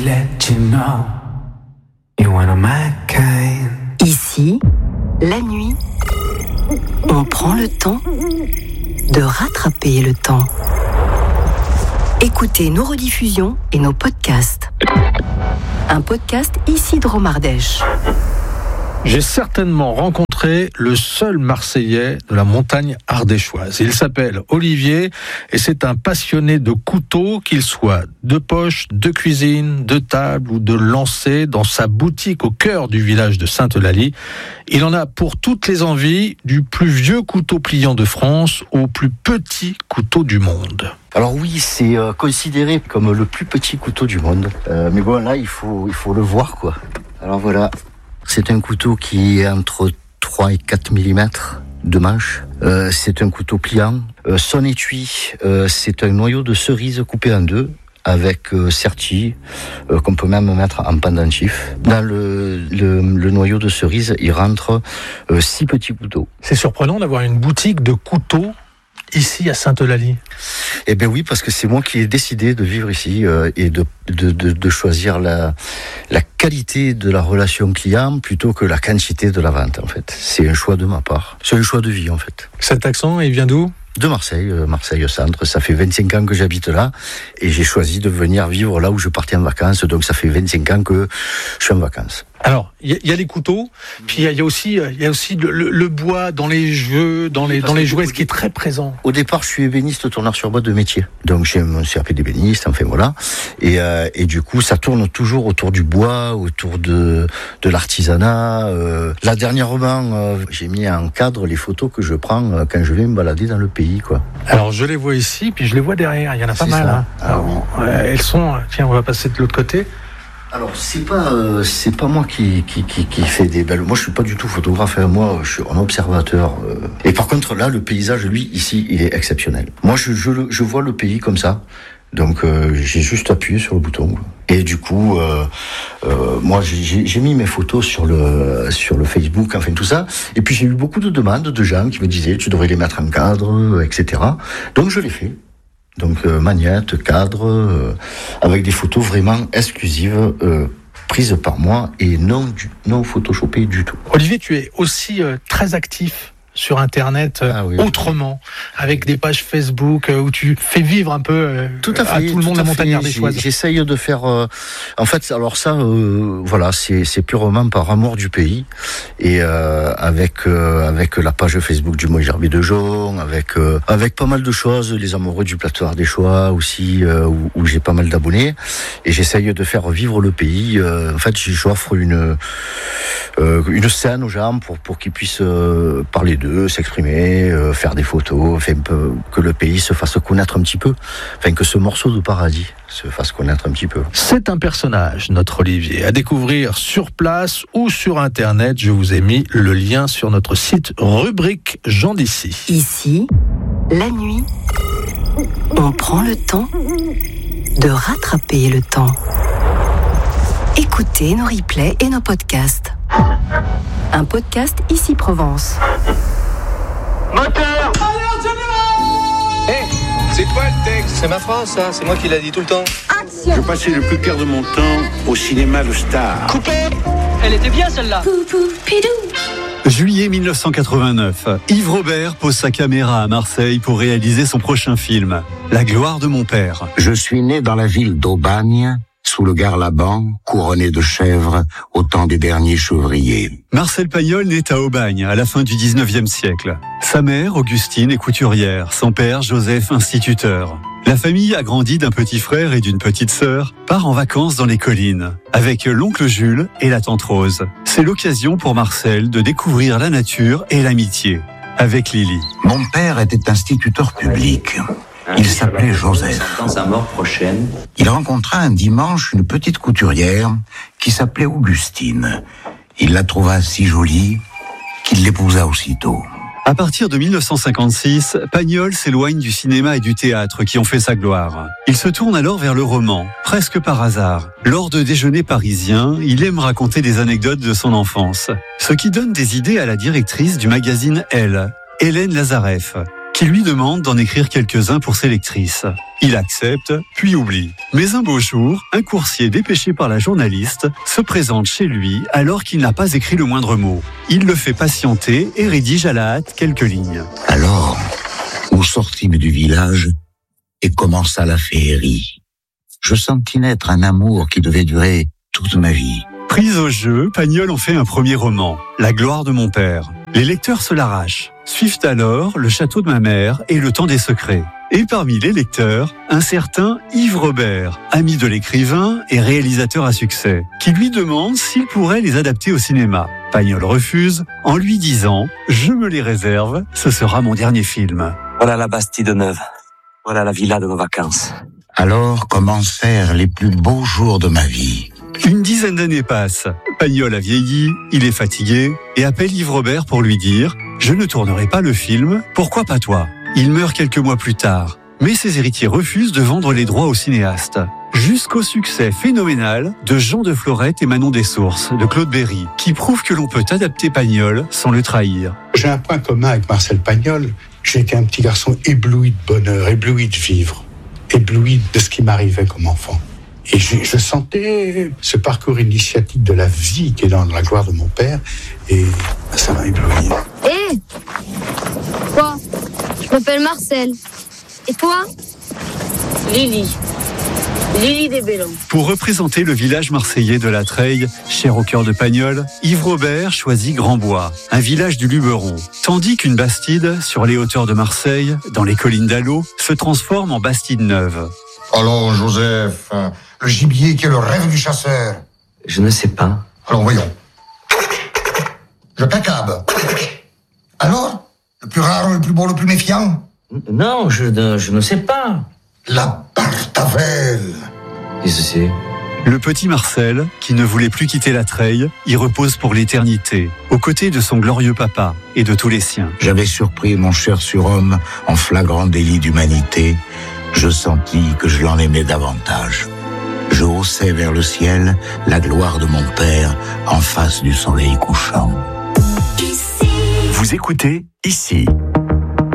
to let you know you're one of my kind. Ici, la nuit, on prend le temps de rattraper le temps. Écoutez nos rediffusions et nos podcasts. Un podcast Isidro Mardèche. J'ai certainement rencontré le seul Marseillais de la montagne ardéchoise. Il s'appelle Olivier et c'est un passionné de couteaux, qu'il soit de poche, de cuisine, de table ou de lancer. Dans sa boutique au cœur du village de Sainte-Eulalie, il en a pour toutes les envies, du plus vieux couteau pliant de France au plus petit couteau du monde. Alors oui, c'est considéré comme le plus petit couteau du monde. Mais bon, là, il faut le voir, quoi. Alors voilà. C'est un couteau qui est entre 3 et 4 mm de manche. C'est un couteau pliant. Son étui, c'est un noyau de cerise coupé en deux avec sertie, qu'on peut même mettre en pendentif. Dans le noyau de cerise, il rentre 6 petits couteaux. C'est surprenant d'avoir une boutique de couteaux ici à Sainte-Eulalie. Eh bien oui, parce que c'est moi qui ai décidé de vivre ici et de choisir la qualité de la relation client plutôt que la quantité de la vente, en fait. C'est un choix de ma part. C'est un choix de vie, en fait. Cet accent, il vient d'où ? De Marseille, Marseille-Centre. Ça fait 25 ans que j'habite là et j'ai choisi de venir vivre là où je partais en vacances. Donc ça fait 25 ans que je suis en vacances. Alors, il y a les couteaux, puis il y a aussi le bois dans les jeux, dans les jouets, ce qui est très présent. Au départ, je suis ébéniste, tourneur sur bois de métier. Donc j'ai mon CAP d'ébéniste, enfin voilà. Et du coup, ça tourne toujours autour du bois, autour de l'artisanat. Là, dernièrement, j'ai mis en cadre les photos que je prends quand je vais me balader dans le pays, quoi. Alors, je les vois ici, puis je les vois derrière. Il y en a pas mal. Hein. Alors, elles sont... Tiens, on va passer de l'autre côté. Alors c'est pas moi qui fait des belles. Moi je suis pas du tout photographe. Moi je suis un observateur. Et par contre là le paysage lui ici il est exceptionnel. Moi je vois le pays comme ça. Donc j'ai juste appuyé sur le bouton. Et du coup moi j'ai mis mes photos sur le Facebook, enfin tout ça. Et puis j'ai eu beaucoup de demandes de gens qui me disaient tu devrais les mettre en cadre, etc. Donc je l'ai fait. Donc magnette, cadre, avec des photos vraiment exclusives, prises par moi et non photoshopées du tout. Olivier, tu es aussi très actif sur Internet autrement, avec des pages Facebook où tu fais vivre un peu tout le monde la montagne ardéchoise. J'essaye de faire... en fait, alors ça, voilà, c'est purement par amour du pays. Et avec la page Facebook du Moy Gerbier de Jon, avec pas mal de choses, les amoureux du plateau ardéchois aussi, où j'ai pas mal d'abonnés. Et j'essaye de faire vivre le pays. En fait, j'offre une scène aux gens pour qu'ils puissent parler d'eux, s'exprimer, faire des photos, que le pays se fasse connaître un petit peu, que ce morceau de paradis se fasse connaître un petit peu. C'est un personnage, notre Olivier, à découvrir sur place ou sur Internet. Je vous ai mis le lien sur notre site rubrique Gens d'ici. Ici, la nuit, on prend le temps de rattraper le temps. Écoutez nos replays et nos podcasts. Un podcast Ici Provence. Moteur! Hey, c'est quoi le texte? C'est ma phrase, ça. C'est moi qui l'ai dit tout le temps. Action! Je passais le plus clair de mon temps au cinéma Le Star. Coupé! Elle était bien, celle-là. Juillet 1989, Yves Robert pose sa caméra à Marseille pour réaliser son prochain film, La gloire de mon père. Je suis né dans la ville d'Aubagne, sous le Garlaban, couronné de chèvres, au temps des derniers chevriers. Marcel Pagnol naît à Aubagne, à la fin du 19e siècle. Sa mère, Augustine, est couturière, son père, Joseph, instituteur. La famille, agrandie d'un petit frère et d'une petite sœur, part en vacances dans les collines, avec l'oncle Jules et la tante Rose. C'est l'occasion pour Marcel de découvrir la nature et l'amitié, avec Lily. Mon père était instituteur public. Il s'appelait Joseph. Dans sa mort prochaine, il rencontra un dimanche une petite couturière qui s'appelait Augustine. Il la trouva si jolie qu'il l'épousa aussitôt. À partir de 1956, Pagnol s'éloigne du cinéma et du théâtre qui ont fait sa gloire. Il se tourne alors vers le roman, presque par hasard. Lors de déjeuners parisiens, il aime raconter des anecdotes de son enfance. Ce qui donne des idées à la directrice du magazine Elle, Hélène Lazareff, qui lui demande d'en écrire quelques-uns pour ses lectrices. Il accepte, puis oublie. Mais un beau jour, un coursier dépêché par la journaliste se présente chez lui alors qu'il n'a pas écrit le moindre mot. Il le fait patienter et rédige à la hâte quelques lignes. Alors, nous sortîmes du village et commença la féerie. Je sentis naître un amour qui devait durer toute ma vie. Prise au jeu, Pagnol en fait un premier roman, La gloire de mon père. Les lecteurs se l'arrachent. Suivent alors Le château de ma mère et Le temps des secrets. Et parmi les lecteurs, un certain Yves Robert, ami de l'écrivain et réalisateur à succès, qui lui demande s'il pourrait les adapter au cinéma. Pagnol refuse en lui disant « Je me les réserve, ce sera mon dernier film ». Voilà la Bastide neuve. Voilà la villa de nos vacances. Alors commencèrent les plus beaux jours de ma vie. Une dizaine d'années passent. Pagnol a vieilli, il est fatigué et appelle Yves Robert pour lui dire « Je ne tournerai pas le film, pourquoi pas toi ?» Il meurt quelques mois plus tard, mais ses héritiers refusent de vendre les droits au cinéaste. Jusqu'au succès phénoménal de Jean de Florette et Manon des Sources de Claude Berry, qui prouve que l'on peut adapter Pagnol sans le trahir. J'ai un point commun avec Marcel Pagnol. J'étais un petit garçon ébloui de bonheur, ébloui de vivre, ébloui de ce qui m'arrivait comme enfant. Et je sentais ce parcours initiatique de la vie qui est dans La gloire de mon père, et ça m'a ébloui. Quoi ? Je m'appelle Marcel. Et toi ? Lily. Lily des Bellons. Pour représenter le village marseillais de La Treille, cher au cœur de Pagnol, Yves Robert choisit Grandbois, un village du Luberon, tandis qu'une bastide, sur les hauteurs de Marseille, dans les collines d'Allot, se transforme en Bastide neuve. Alors, Joseph, le gibier qui est le rêve du chasseur. Je ne sais pas. Alors, voyons. Je t'accable. Alors, le plus rare, le plus beau, le plus méfiant? Non, je ne sais pas. La Bartavelle. Qu'est-ce que c'est? Le petit Marcel, qui ne voulait plus quitter La Treille, y repose pour l'éternité, aux côtés de son glorieux papa et de tous les siens. J'avais surpris mon cher surhomme en flagrant délit d'humanité. Je sentis que je l'en aimais davantage. Je haussais vers le ciel la gloire de mon père en face du soleil couchant. Vous écoutez Ici.